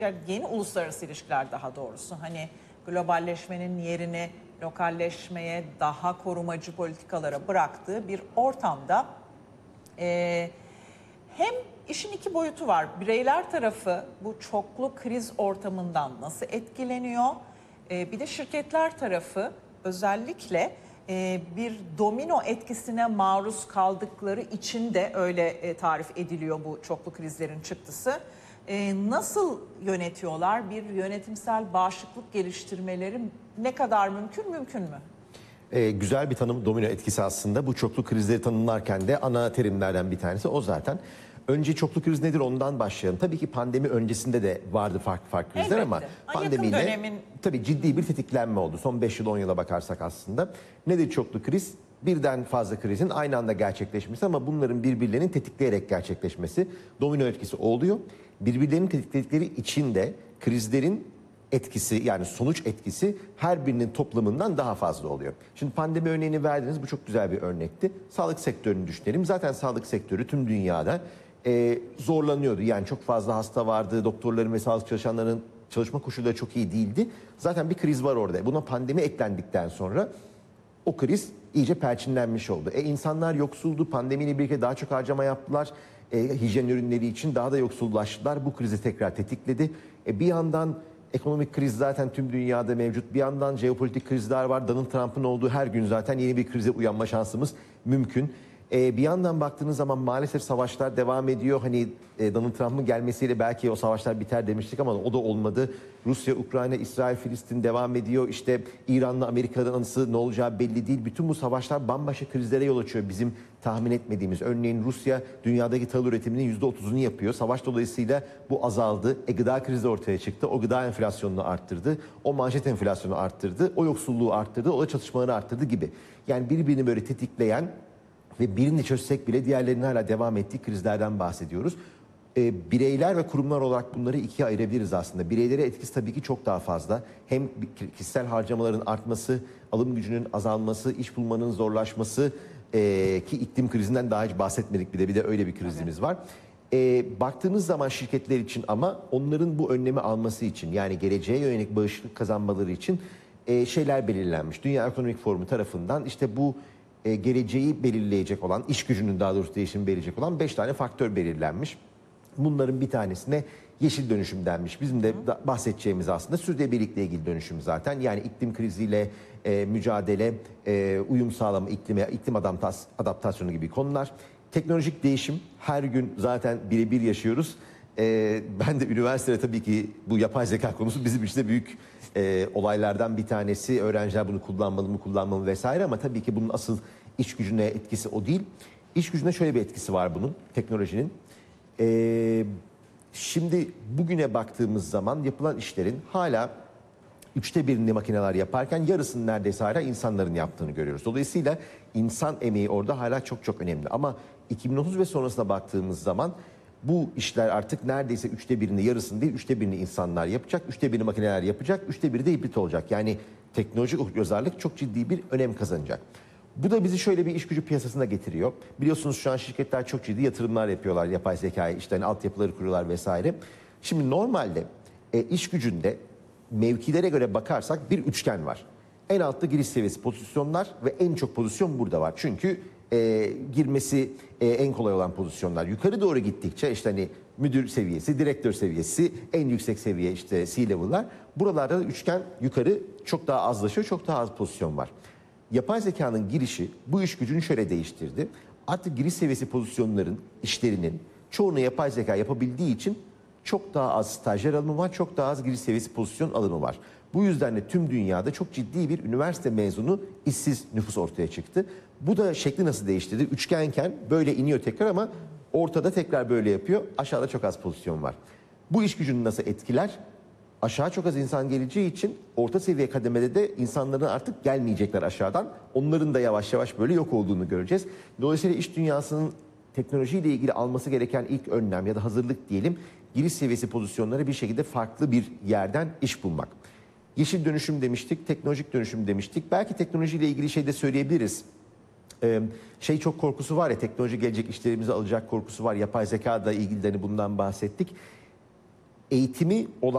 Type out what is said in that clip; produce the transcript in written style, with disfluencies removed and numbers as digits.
yani yeni uluslararası ilişkiler daha doğrusu hani globalleşmenin yerini lokalleşmeye, daha korumacı politikalara bıraktığı bir ortamda hem işin iki boyutu var. Bireyler tarafı bu çoklu kriz ortamından nasıl etkileniyor? Bir de şirketler tarafı özellikle bir domino etkisine maruz kaldıkları için de öyle tarif ediliyor bu çoklu krizlerin çıktısı. Nasıl yönetiyorlar? Bir yönetimsel bağışıklık geliştirmeleri ne kadar mümkün, mümkün mü? Güzel bir tanım, domino etkisi aslında. Bu çoklu krizleri tanımlarken de ana terimlerden bir tanesi o zaten. Önce çoklu kriz nedir ondan başlayalım. Tabii ki pandemi öncesinde de vardı farklı krizler. Elbette. Ama pandemiyle dönemin... tabii ciddi bir tetiklenme oldu. Son 5 yıl 10 yıla bakarsak aslında. Nedir çoklu kriz? Birden fazla krizin aynı anda gerçekleşmesi ama bunların birbirlerini tetikleyerek gerçekleşmesi, domino etkisi oluyor. Birbirlerini tetikledikleri için de krizlerin etkisi, yani sonuç etkisi her birinin toplamından daha fazla oluyor. Şimdi pandemi örneğini verdiniz, bu çok güzel bir örnekti. Sağlık sektörünü düşünelim. Zaten sağlık sektörü tüm dünyada zorlanıyordu. Yani çok fazla hasta vardı, doktorların ve sağlık çalışanların çalışma koşulları çok iyi değildi. Zaten bir kriz var orada. Buna pandemi eklendikten sonra o kriz iyice perçinlenmiş oldu. İnsanlar yoksuldu, pandemiyle birlikte daha çok harcama yaptılar. Hijyen ürünleri için daha da yoksullaştılar. Bu krizi tekrar tetikledi. Bir yandan ekonomik kriz zaten tüm dünyada mevcut. Bir yandan jeopolitik krizler var. Donald Trump'ın olduğu her gün zaten yeni bir krize uyanma şansımız mümkün. Bir yandan baktığınız zaman maalesef savaşlar devam ediyor. Hani Donald Trump'ın gelmesiyle belki o savaşlar biter demiştik ama o da olmadı. Rusya, Ukrayna, İsrail, Filistin devam ediyor. İşte İran'la Amerika'nın anısı ne olacağı belli değil. Bütün bu savaşlar bambaşka krizlere yol açıyor bizim tahmin etmediğimiz. Örneğin Rusya dünyadaki tahıl üretiminin %30'unu yapıyor. Savaş dolayısıyla bu azaldı. Gıda krizi ortaya çıktı. O gıda enflasyonunu arttırdı. O manşet enflasyonu arttırdı. O yoksulluğu arttırdı. O da çatışmaları arttırdı gibi. Yani birbirini böyle tetikleyen ve birini çözsek bile diğerlerinin hala devam ettiği krizlerden bahsediyoruz. Bireyler ve kurumlar olarak bunları ikiye ayırabiliriz aslında. Bireylere etkisi tabii ki çok daha fazla. Hem kişisel harcamaların artması, alım gücünün azalması, iş bulmanın zorlaşması ki iklim krizinden daha hiç bahsetmedik bir de öyle bir krizimiz var. Baktığınız zaman şirketler için ama onların bu önlemi alması için yani geleceğe yönelik bağışıklık kazanmaları için şeyler belirlenmiş. Dünya Ekonomik Forumu tarafından işte bu geleceği belirleyecek olan, iş gücünün daha doğrusu değişimi belirleyecek olan 5 tane faktör belirlenmiş. Bunların bir tanesine yeşil dönüşüm denmiş. Bizim de bahsedeceğimiz aslında sürdürülebilirlikle ilgili dönüşüm zaten. Yani iklim kriziyle mücadele, uyum sağlama iklime, iklim adaptasyonu gibi konular. Teknolojik değişim her gün zaten birebir yaşıyoruz. Ben de üniversitede tabii ki bu yapay zeka konusu bizim için de büyük olaylardan bir tanesi. Öğrenciler bunu kullanmalı mı kullanmalı vesaire ama tabii ki bunun asıl iş gücüne etkisi o değil. İş gücüne şöyle bir etkisi var bunun, teknolojinin. Şimdi bugüne baktığımız zaman yapılan işlerin hala 1/3'ünü makineler yaparken yarısını neredeyse hala insanların yaptığını görüyoruz. Dolayısıyla insan emeği orada hala çok çok önemli. Ama 2030 ve sonrasına baktığımız zaman bu işler artık neredeyse 1/3'ünü, yarısını değil 1/3'ünü insanlar yapacak, 1/3'ünü makineler yapacak, 1/3'ü de hibrit olacak. Yani teknolojik okuryazarlık çok ciddi bir önem kazanacak. Bu da bizi şöyle bir iş gücü piyasasına getiriyor. Biliyorsunuz şu an şirketler çok ciddi yatırımlar yapıyorlar yapay zekaya, işte hani altyapıları kuruyorlar vesaire. Şimdi normalde iş gücünde mevkilere göre bakarsak bir üçgen var. En altta giriş seviyesi pozisyonlar ve en çok pozisyon burada var. Çünkü girmesi en kolay olan pozisyonlar. Yukarı doğru gittikçe işte hani müdür seviyesi, direktör seviyesi, en yüksek seviye işte C-level'lar. Buralarda da üçgen yukarı çok daha azlaşıyor, çok daha az pozisyon var. Yapay zekanın girişi bu iş gücünü şöyle değiştirdi. Artık giriş seviyesi pozisyonların, işlerinin çoğunu yapay zeka yapabildiği için çok daha az stajyer alımı var, çok daha az giriş seviyesi pozisyon alımı var. Bu yüzden de tüm dünyada çok ciddi bir üniversite mezunu işsiz nüfus ortaya çıktı. Bu da şekli nasıl değiştirdi? Üçgenken böyle iniyor tekrar ama ortada tekrar böyle yapıyor. Aşağıda çok az pozisyon var. Bu iş gücünü nasıl etkiler? Aşağı çok az insan geleceği için orta seviye kademede de insanların artık gelmeyecekler aşağıdan. Onların da yavaş yavaş böyle yok olduğunu göreceğiz. Dolayısıyla iş dünyasının teknolojiyle ilgili alması gereken ilk önlem ya da hazırlık diyelim, giriş seviyesi pozisyonlara bir şekilde farklı bir yerden iş bulmak. Yeşil dönüşüm demiştik, teknolojik dönüşüm demiştik. Belki teknolojiyle ilgili şey de söyleyebiliriz. Çok korkusu var ya, teknoloji gelecek işlerimizi alacak korkusu var. Yapay zeka da ilgili de bundan bahsettik. eğitimi olan